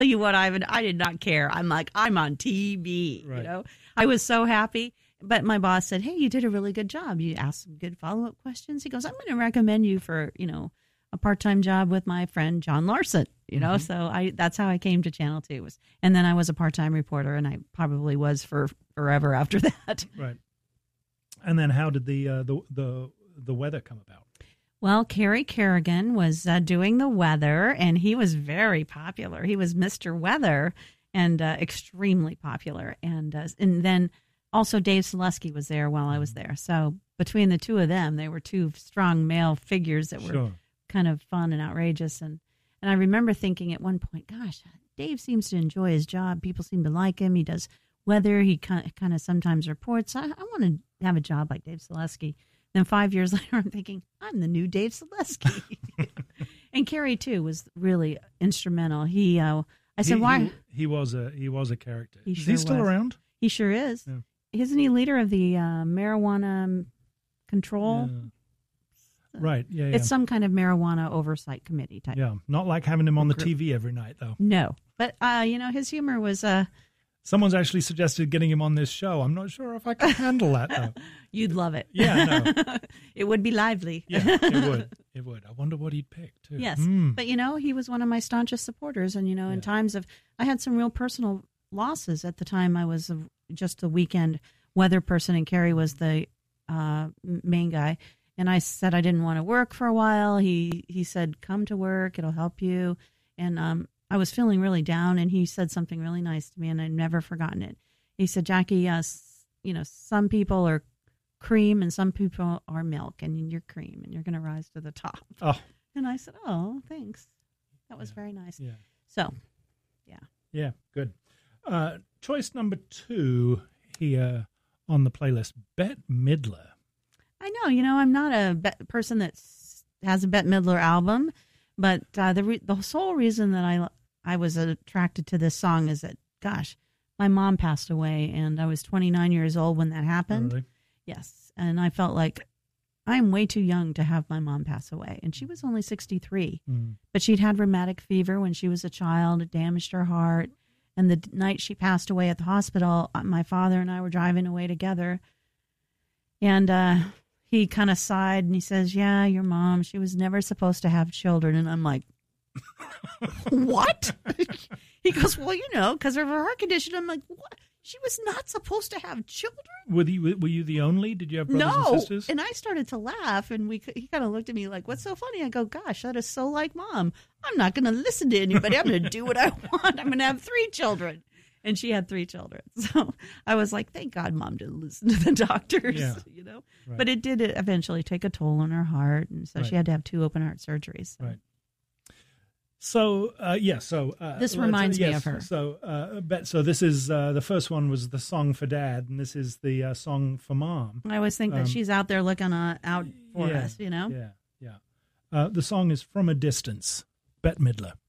tell you what, Ivan, I did not care. I'm like, I'm on TV, Right. you know. I was so happy. But my boss said, hey, you did a really good job. You asked some good follow-up questions. He goes, I'm going to recommend you for, a part-time job with my friend John Larson, So that's how I came to Channel 2. And then I was a part-time reporter, and I probably was for forever after that. Right. And then how did the weather come about? Well, Kerry Kerrigan was doing the weather, and he was very popular. He was Mr. Weather and extremely popular. And then also Dave Selesky was there while I was there. So between the two of them, they were two strong male figures that were kind of fun and outrageous. And I remember thinking at one point, gosh, Dave seems to enjoy his job. People seem to like him. He does weather. He kind of sometimes reports. I want to have a job like Dave Selesky. Then 5 years later, I'm thinking, I'm the new Dave Selesky. And Kerry, too, was really instrumental. I said, why? He was a character. Is He he still around? He sure is. Yeah. Isn't he leader of the marijuana control? Right, yeah. It's some kind of marijuana oversight committee type. Yeah, not like having him on the TV every night, though. No, but, his humor was... Someone's actually suggested getting him on this show. I'm not sure if I can handle that, though. You'd love it. Yeah, no. It would be lively. Yeah, it would. It would. I wonder what he'd pick, too. Yes, but, he was one of my staunchest supporters. And, in times of... I had some real personal losses at the time. I was just a weekend weather person, and Kerry was the main guy. And I said I didn't want to work for a while. He said, come to work. It'll help you. And I was feeling really down, and he said something really nice to me, and I've never forgotten it. He said, Jackie, some people are cream and some people are milk, and you're cream, and you're going to rise to the top. Oh. And I said, oh, thanks. That was very nice. Yeah. So, yeah. Yeah, good. Choice number 2 here on the playlist, Bette Midler. I know, I'm not a person that has a Bette Midler album, but the sole reason that I was attracted to this song is that, gosh, my mom passed away, and I was 29 years old when that happened. Really? Yes, and I felt like I'm way too young to have my mom pass away, and she was only 63, but she'd had rheumatic fever when she was a child. It damaged her heart, and the night she passed away at the hospital, my father and I were driving away together, and he kind of sighed, and he says, yeah, your mom, she was never supposed to have children. And I'm like, what? He goes, well, because of her heart condition. I'm like, what? She was not supposed to have children? Were you the only? Did you have brothers and sisters? And I started to laugh, and he kind of looked at me like, what's so funny? I go, gosh, that is so like Mom. I'm not going to listen to anybody. I'm going to do what I want. I'm going to have 3 children. And she had 3 children. So I was like, thank God Mom didn't listen to the doctors, Right. But it did eventually take a toll on her heart. And so she had to have 2 open heart surgeries. So. Right. So, this reminds me of her. So this is, the first one was the song for Dad, and this is the song for Mom. I always think that she's out there looking out for us, Yeah. The song is From a Distance, Bette Midler.